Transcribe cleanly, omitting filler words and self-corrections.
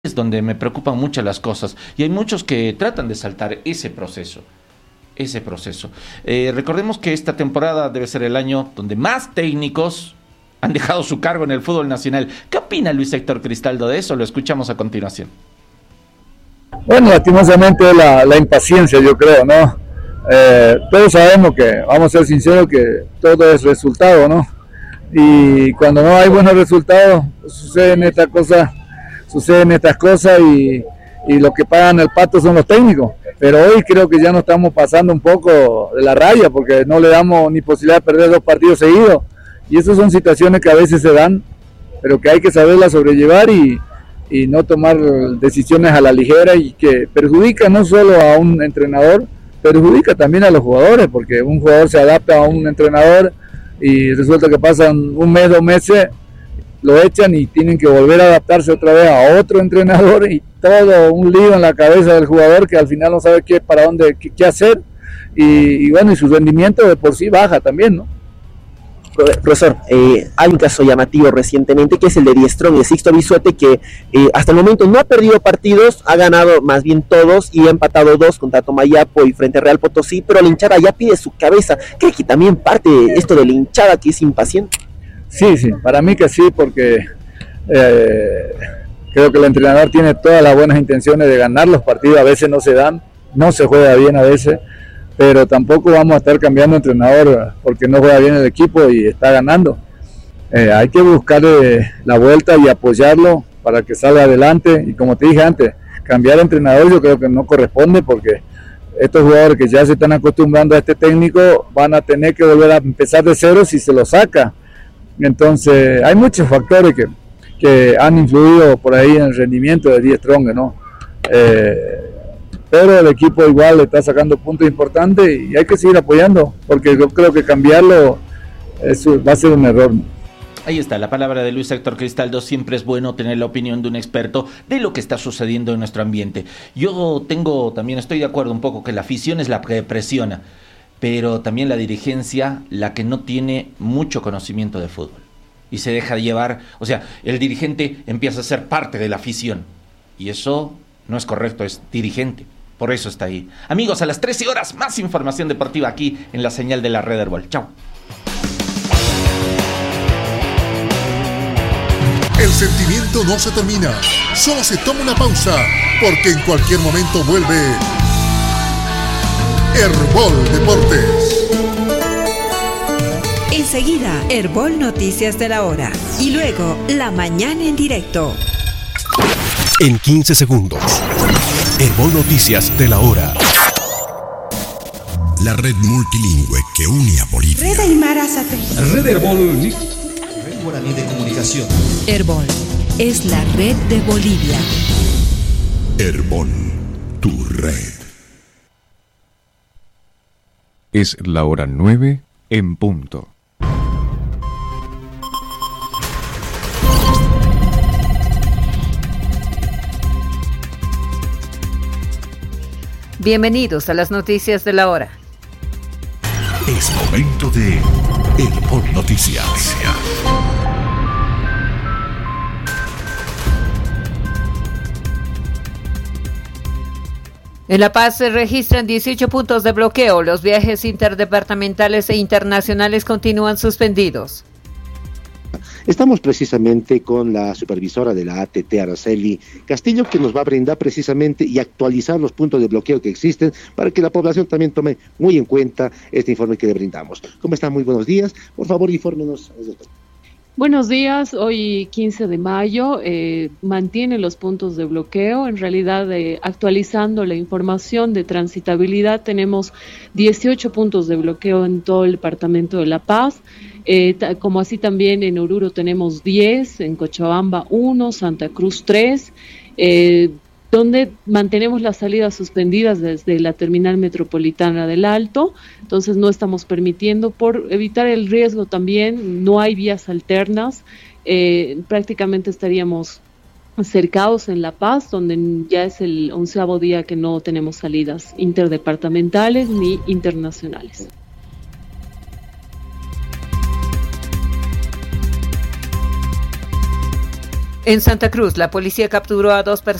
es donde me preocupan mucho las cosas y hay muchos que tratan de saltar ese proceso. Recordemos que esta temporada debe ser el año donde más técnicos han dejado su cargo en el fútbol nacional. ¿Qué opina Luis Héctor Cristaldo de eso? Lo escuchamos a continuación. Bueno, lastimosamente la impaciencia, yo creo, ¿no? Todos sabemos que, vamos a ser sinceros, que todo es resultado, ¿no? Y cuando no hay buenos resultados, suceden estas cosas y lo que pagan el pato son los técnicos. Pero hoy creo que ya nos estamos pasando un poco de la raya porque no le damos ni posibilidad de perder 2 partidos seguidos. Y esas son situaciones que a veces se dan, pero que hay que saberlas sobrellevar y no tomar decisiones a la ligera y que perjudica no solo a un entrenador, perjudica también a los jugadores, porque un jugador se adapta a un entrenador y resulta que pasan un mes, 2 meses, lo echan y tienen que volver a adaptarse otra vez a otro entrenador y todo un lío en la cabeza del jugador que al final no sabe qué hacer y bueno, y su rendimiento de por sí baja también, ¿no? Profesor, hay un caso llamativo recientemente que es el de Diestrón y de Sixto Bisuete que hasta el momento no ha perdido partidos, ha ganado más bien todos y ha empatado 2 contra Tomayapo y frente a Real Potosí, pero la hinchada ya pide su cabeza. ¿Cree que también parte de esto de la hinchada que es impaciente? Sí, para mí que sí, porque creo que el entrenador tiene todas las buenas intenciones de ganar los partidos, a veces no se dan, no se juega bien a veces, pero tampoco vamos a estar cambiando de entrenador porque no juega bien el equipo y está ganando. Hay que buscar la vuelta y apoyarlo para que salga adelante, y como te dije antes, cambiar de entrenador yo creo que no corresponde porque estos jugadores que ya se están acostumbrando a este técnico van a tener que volver a empezar de cero si se lo saca. Entonces hay muchos factores que han influido por ahí en el rendimiento de Diestrón, ¿no? Pero el equipo igual le está sacando puntos importantes y hay que seguir apoyando, porque yo creo que cambiarlo va a ser un error, ¿no? Ahí está la palabra de Luis Héctor Cristaldo. Siempre es bueno tener la opinión de un experto de lo que está sucediendo en nuestro ambiente. Yo también estoy de acuerdo un poco que la afición es la que presiona, pero también la dirigencia, la que no tiene mucho conocimiento de fútbol y se deja llevar. O sea, el dirigente empieza a ser parte de la afición y eso no es correcto, es dirigente. Por eso está ahí. Amigos, a las 13 horas, más información deportiva aquí en la señal de la Red Herbol. Chao. El sentimiento no se termina, solo se toma una pausa, porque en cualquier momento vuelve Herbol Deportes. Enseguida, Herbol Noticias de la Hora. Y luego, La Mañana en Directo. En 15 segundos, Herbol Noticias de la Hora. La red multilingüe que une a Bolivia. Red Aymara Satélite. Red Herbol. Red Guaraní de Comunicación. Herbol es la red de Bolivia. Herbol, tu red. Es la hora 9 en punto. Bienvenidos a las noticias de la hora. Es momento de Herbol Noticias. En La Paz se registran 18 puntos de bloqueo. Los viajes interdepartamentales e internacionales continúan suspendidos. Estamos precisamente con la supervisora de la ATT, Araceli Castillo, que nos va a brindar precisamente y actualizar los puntos de bloqueo que existen para que la población también tome muy en cuenta este informe que le brindamos. ¿Cómo están? Muy buenos días. Por favor, infórmenos. Buenos días, hoy 15 de mayo mantiene los puntos de bloqueo. En realidad, actualizando la información de transitabilidad, tenemos 18 puntos de bloqueo en todo el departamento de La Paz. Como así también en Oruro tenemos 10, en Cochabamba 1, Santa Cruz 3, donde mantenemos las salidas suspendidas desde la terminal metropolitana del Alto. Entonces no estamos permitiendo, por evitar el riesgo también, no hay vías alternas. Prácticamente estaríamos cercados en La Paz, donde ya es el 11º día que no tenemos salidas interdepartamentales ni internacionales. En Santa Cruz, la policía capturó a 2 personas